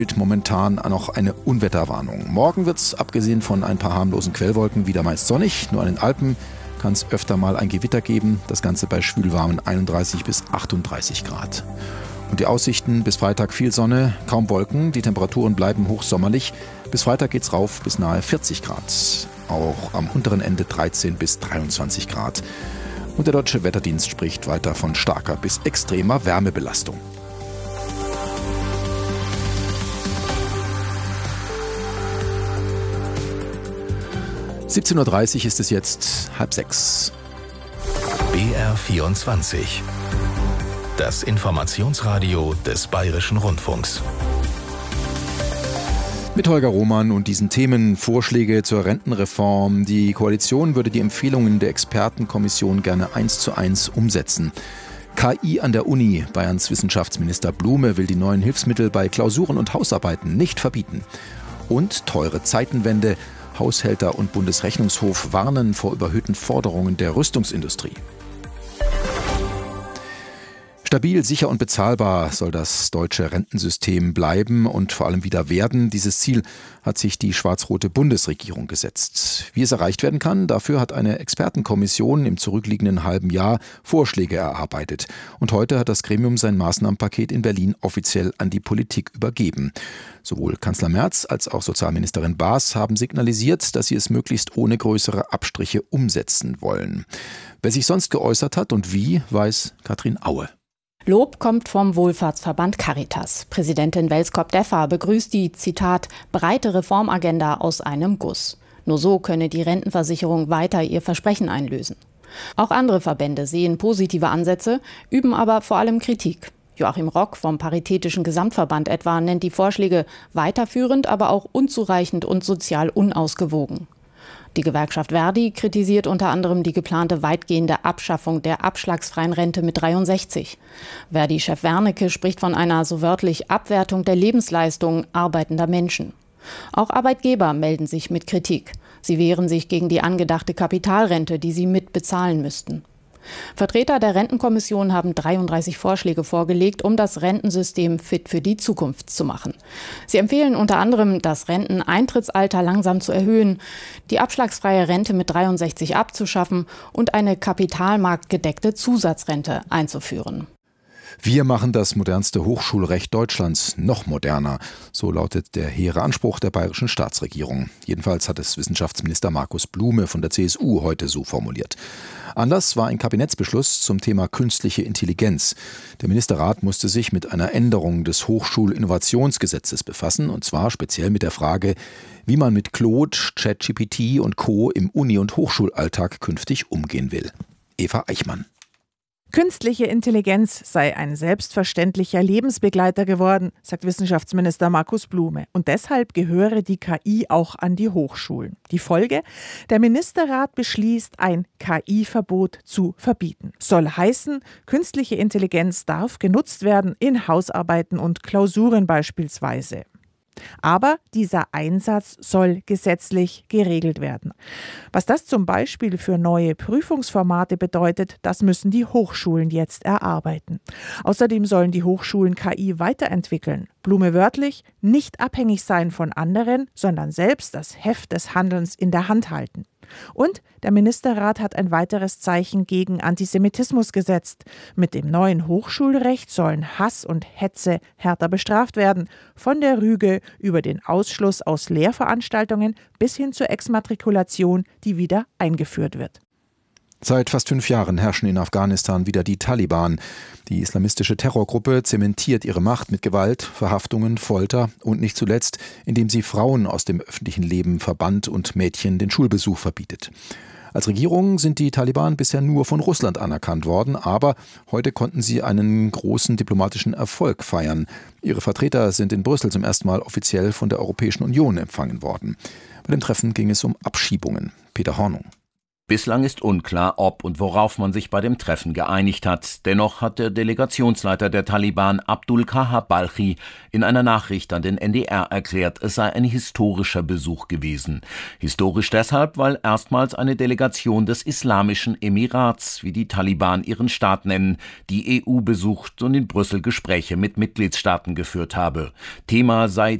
Momentan noch eine Unwetterwarnung. Morgen wird es, abgesehen von ein paar harmlosen Quellwolken, wieder meist sonnig. Nur an den Alpen kann es öfter mal ein Gewitter geben. Das Ganze bei schwülwarmen 31 bis 38 Grad. Und die Aussichten: bis Freitag viel Sonne, kaum Wolken. Die Temperaturen bleiben hochsommerlich. Bis Freitag geht's rauf bis nahe 40 Grad. Auch am unteren Ende 13 bis 23 Grad. Und der Deutsche Wetterdienst spricht weiter von starker bis extremer Wärmebelastung. (17:30 Uhr) ist es jetzt 5:30. BR24. Das Informationsradio des Bayerischen Rundfunks. Mit Holger Roman und diesen Themen: Vorschläge zur Rentenreform. Die Koalition würde die Empfehlungen der Expertenkommission gerne 1:1 umsetzen. KI an der Uni. Bayerns Wissenschaftsminister Blume will die neuen Hilfsmittel bei Klausuren und Hausarbeiten nicht verbieten. Und teure Zeitenwende. Haushälter und Bundesrechnungshof warnen vor überhöhten Forderungen der Rüstungsindustrie. Stabil, sicher und bezahlbar soll das deutsche Rentensystem bleiben und vor allem wieder werden. Dieses Ziel hat sich die schwarz-rote Bundesregierung gesetzt. Wie es erreicht werden kann, dafür hat eine Expertenkommission im zurückliegenden halben Jahr Vorschläge erarbeitet. Und heute hat das Gremium sein Maßnahmenpaket in Berlin offiziell an die Politik übergeben. Sowohl Kanzler Merz als auch Sozialministerin Baas haben signalisiert, dass sie es möglichst ohne größere Abstriche umsetzen wollen. Wer sich sonst geäußert hat und wie, weiß Katrin Aue. Lob kommt vom Wohlfahrtsverband Caritas. Präsidentin Welskop-Deffer begrüßt die, Zitat, breite Reformagenda aus einem Guss. Nur so könne die Rentenversicherung weiter ihr Versprechen einlösen. Auch andere Verbände sehen positive Ansätze, üben aber vor allem Kritik. Joachim Rock vom Paritätischen Gesamtverband etwa nennt die Vorschläge weiterführend, aber auch unzureichend und sozial unausgewogen. Die Gewerkschaft Verdi kritisiert unter anderem die geplante weitgehende Abschaffung der abschlagsfreien Rente mit 63. Verdi-Chef Wernicke spricht von einer so wörtlich Abwertung der Lebensleistung arbeitender Menschen. Auch Arbeitgeber melden sich mit Kritik. Sie wehren sich gegen die angedachte Kapitalrente, die sie mitbezahlen müssten. Vertreter der Rentenkommission haben 33 Vorschläge vorgelegt, um das Rentensystem fit für die Zukunft zu machen. Sie empfehlen unter anderem, das Renteneintrittsalter langsam zu erhöhen, die abschlagsfreie Rente mit 63 abzuschaffen und eine kapitalmarktgedeckte Zusatzrente einzuführen. Wir machen das modernste Hochschulrecht Deutschlands noch moderner. So lautet der hehre Anspruch der bayerischen Staatsregierung. Jedenfalls hat es Wissenschaftsminister Markus Blume von der CSU heute so formuliert. Anlass war ein Kabinettsbeschluss zum Thema künstliche Intelligenz. Der Ministerrat musste sich mit einer Änderung des Hochschulinnovationsgesetzes befassen, und zwar speziell mit der Frage, wie man mit Claude, ChatGPT und Co. im Uni- und Hochschulalltag künftig umgehen will. Eva Eichmann. Künstliche Intelligenz sei ein selbstverständlicher Lebensbegleiter geworden, sagt Wissenschaftsminister Markus Blume. Und deshalb gehöre die KI auch an die Hochschulen. Die Folge? Der Ministerrat beschließt, ein KI-Verbot zu verbieten. Soll heißen, künstliche Intelligenz darf genutzt werden in Hausarbeiten und Klausuren beispielsweise. Aber dieser Einsatz soll gesetzlich geregelt werden. Was das zum Beispiel für neue Prüfungsformate bedeutet, das müssen die Hochschulen jetzt erarbeiten. Außerdem sollen die Hochschulen KI weiterentwickeln. Blume wörtlich, nicht abhängig sein von anderen, sondern selbst das Heft des Handelns in der Hand halten. Und der Ministerrat hat ein weiteres Zeichen gegen Antisemitismus gesetzt. Mit dem neuen Hochschulrecht sollen Hass und Hetze härter bestraft werden. Von der Rüge über den Ausschluss aus Lehrveranstaltungen bis hin zur Exmatrikulation, die wieder eingeführt wird. Seit fast 5 Jahren herrschen in Afghanistan wieder die Taliban. Die islamistische Terrorgruppe zementiert ihre Macht mit Gewalt, Verhaftungen, Folter und nicht zuletzt, indem sie Frauen aus dem öffentlichen Leben verbannt und Mädchen den Schulbesuch verbietet. Als Regierung sind die Taliban bisher nur von Russland anerkannt worden, aber heute konnten sie einen großen diplomatischen Erfolg feiern. Ihre Vertreter sind in Brüssel zum ersten Mal offiziell von der Europäischen Union empfangen worden. Bei dem Treffen ging es um Abschiebungen. Peter Hornung. Bislang ist unklar, ob und worauf man sich bei dem Treffen geeinigt hat. Dennoch hat der Delegationsleiter der Taliban, Abdul Kahar Balchi, in einer Nachricht an den NDR erklärt, es sei ein historischer Besuch gewesen. Historisch deshalb, weil erstmals eine Delegation des Islamischen Emirats, wie die Taliban ihren Staat nennen, die EU besucht und in Brüssel Gespräche mit Mitgliedstaaten geführt habe. Thema sei